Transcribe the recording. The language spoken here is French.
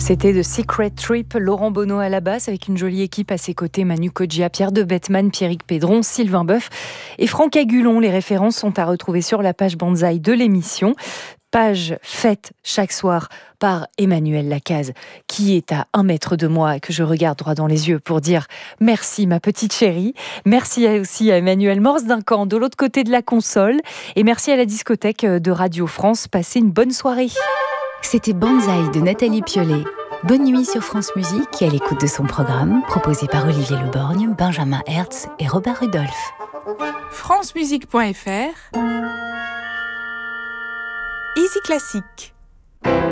C'était The Secret Trip, Laurent Bonneau à la basse avec une jolie équipe à ses côtés, Manu Kodjia, Pierre de Bettman, Pierrick Pédron, Sylvain Boeuf et Franck Agulon. Les références sont à retrouver sur la page Banzai de l'émission. Page faite chaque soir par Emmanuel Lacaze, qui est à 1 mètre de moi et que je regarde droit dans les yeux pour dire merci ma petite chérie. Merci aussi à Emmanuel Morse-Duncan de l'autre côté de la console et merci à la discothèque de Radio France. Passez une bonne soirée. C'était Banzai de Nathalie Piolet. Bonne nuit sur France Musique et à l'écoute de son programme, proposé par Olivier Leborgne, Benjamin Hertz et Robert Rudolph. francemusique.fr Easy Classique.